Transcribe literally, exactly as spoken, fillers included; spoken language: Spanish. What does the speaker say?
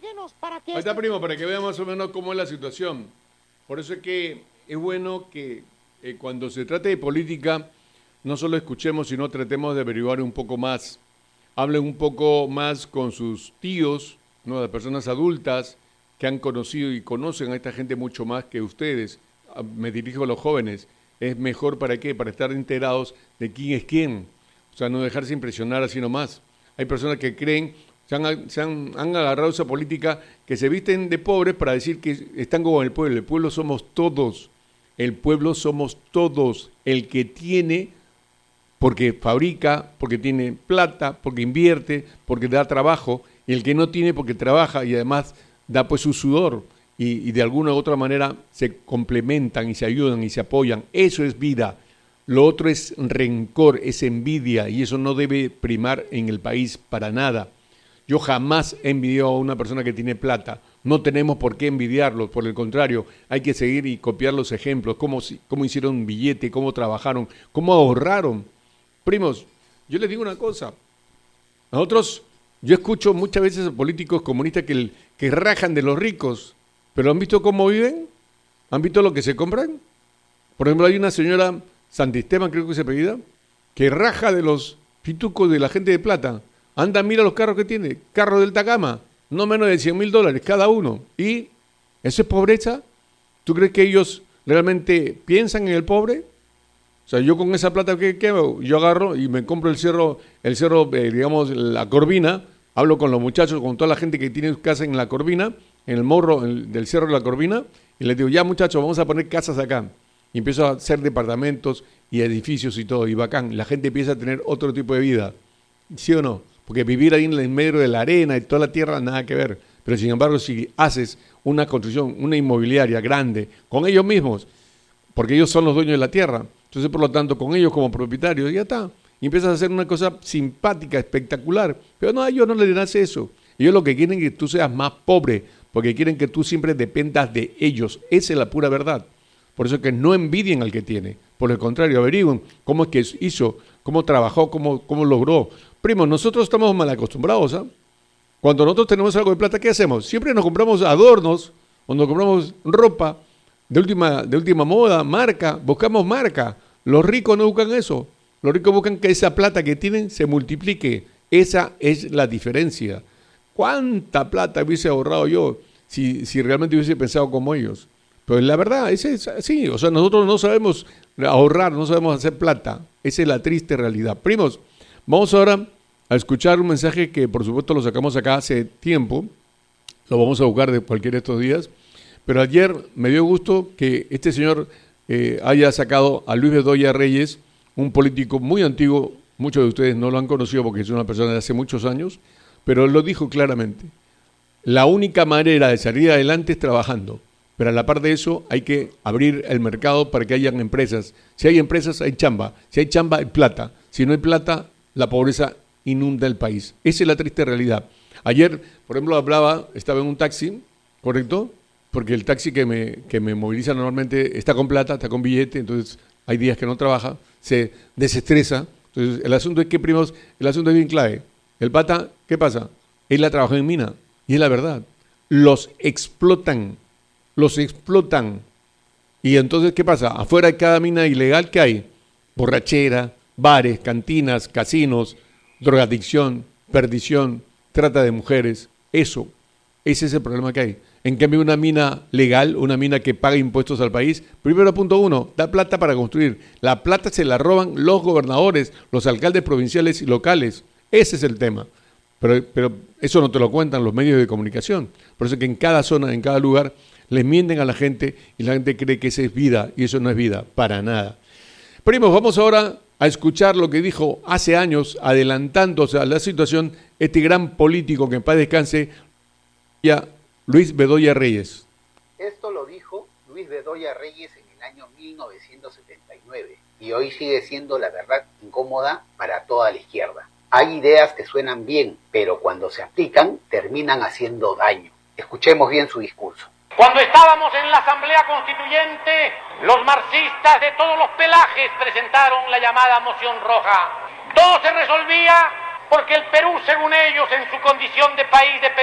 Síguenos para que... Ahí está, primo, para que vean más o menos cómo es la situación. Por eso es que es bueno que eh, cuando se trate de política, no solo escuchemos, sino tratemos de averiguar un poco más. Hablen un poco más con sus tíos, ¿no? Las personas adultas que han conocido y conocen a esta gente mucho más que ustedes. Me dirijo a los jóvenes. Es mejor para qué, para estar enterados de quién es quién. O sea, no dejarse impresionar así nomás. Hay personas que creen, se han, se han, han agarrado esa política que se visten de pobres para decir que están como el pueblo. El pueblo somos todos. El pueblo somos todos. El que tiene, porque fabrica, porque tiene plata, porque invierte, porque da trabajo. Y el que no tiene, porque trabaja y además da pues su sudor. Y, y de alguna u otra manera se complementan y se ayudan y se apoyan. Eso es vida. Lo otro es rencor, es envidia, y eso no debe primar en el país para nada. Yo jamás he envidiado a una persona que tiene plata. No tenemos por qué envidiarlos, por el contrario, hay que seguir y copiar los ejemplos, cómo, cómo hicieron un billete, cómo trabajaron, cómo ahorraron. Primos, yo les digo una cosa. Nosotros, yo escucho muchas veces a políticos comunistas que, que rajan de los ricos, pero ¿han visto cómo viven? ¿Han visto lo que se compran? Por ejemplo, hay una señora... Santisteban, creo que se apellida, que raja de los pitucos de la gente de plata. Anda, mira los carros que tiene, carros del Tacama, no menos de cien mil dólares cada uno. ¿Y eso es pobreza? ¿Tú crees que ellos realmente piensan en el pobre? O sea, yo con esa plata que, que hago, yo agarro y me compro el cerro, el cerro, eh, digamos, la Corvina, hablo con los muchachos, con toda la gente que tiene casa en la Corvina, en el morro el, del cerro de la Corvina, y les digo, ya muchachos, vamos a poner casas acá. Y empiezo a hacer departamentos y edificios y todo, y bacán. La gente empieza a tener otro tipo de vida, ¿sí o no? Porque vivir ahí en el medio de la arena y toda la tierra, nada que ver. Pero sin embargo, si haces una construcción, una inmobiliaria grande, con ellos mismos, porque ellos son los dueños de la tierra, entonces por lo tanto, con ellos como propietarios, ya está. Y empiezas a hacer una cosa simpática, espectacular. Pero no, a ellos no les nace eso. Ellos lo que quieren es que tú seas más pobre, porque quieren que tú siempre dependas de ellos. Esa es la pura verdad. Por eso es que no envidien al que tiene. Por el contrario, averigüen cómo es que hizo, cómo trabajó, cómo, cómo logró. Primo, nosotros estamos mal acostumbrados, ¿ah? Cuando nosotros tenemos algo de plata, ¿qué hacemos? Siempre nos compramos adornos, o nos compramos ropa de última, de última moda, marca, buscamos marca. Los ricos no buscan eso. Los ricos buscan que esa plata que tienen se multiplique. Esa es la diferencia. ¿Cuánta plata hubiese ahorrado yo si, si realmente hubiese pensado como ellos? Pues la verdad, es así, o sea, nosotros no sabemos ahorrar, no sabemos hacer plata, esa es la triste realidad. Primos, vamos ahora a escuchar un mensaje que por supuesto lo sacamos acá hace tiempo, lo vamos a buscar de cualquiera de estos días, pero ayer me dio gusto que este señor eh, haya sacado a Luis Bedoya Reyes, un político muy antiguo, muchos de ustedes no lo han conocido porque es una persona de hace muchos años, pero él lo dijo claramente, la única manera de salir adelante es trabajando. Pero a la par de eso hay que abrir el mercado para que hayan empresas. Si hay empresas, hay chamba. Si hay chamba, hay plata. Si no hay plata, la pobreza inunda el país. Esa es la triste realidad. Ayer, por ejemplo, hablaba, estaba en un taxi, ¿correcto? Porque el taxi que me, que me moviliza normalmente está con plata, está con billete, entonces hay días que no trabaja, se desestresa. Entonces el asunto es que, primos, el asunto es bien clave. El pata, ¿qué pasa? Él la trabajó en mina, y es la verdad. Los explotan. Los explotan. Y entonces, ¿qué pasa? Afuera de cada mina ilegal, ¿qué hay? Borrachera, bares, cantinas, casinos, drogadicción, perdición, trata de mujeres. Eso, ese es el problema que hay. En cambio, una mina legal, una mina que paga impuestos al país, primero punto uno, da plata para construir. La plata se la roban los gobernadores, los alcaldes provinciales y locales. Ese es el tema. Pero, pero eso no te lo cuentan los medios de comunicación. Por eso es que en cada zona, en cada lugar, les mienten a la gente y la gente cree que esa es vida y eso no es vida, para nada. Primos, vamos ahora a escuchar lo que dijo hace años, adelantándose a la situación, este gran político que en paz descanse, ya Luis Bedoya Reyes. Esto lo dijo Luis Bedoya Reyes en el año mil novecientos setenta y nueve y hoy sigue siendo la verdad incómoda para toda la izquierda. Hay ideas que suenan bien, pero cuando se aplican terminan haciendo daño. Escuchemos bien su discurso. Cuando estábamos en la Asamblea Constituyente, los marxistas de todos los pelajes presentaron la llamada moción roja. Todo se resolvía porque el Perú, según ellos, en su condición de país de